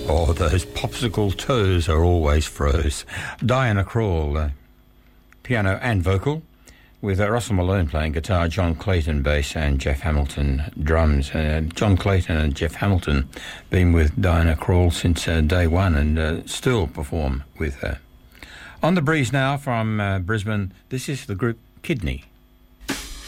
Oh, those popsicle toes are always froze. Diana Krall, piano and vocal, with Russell Malone playing guitar, John Clayton bass, and Jeff Hamilton drums. John Clayton and Jeff Hamilton been with Diana Krall since day one and still perform with her. On the breeze now from Brisbane, this is the group Kidney.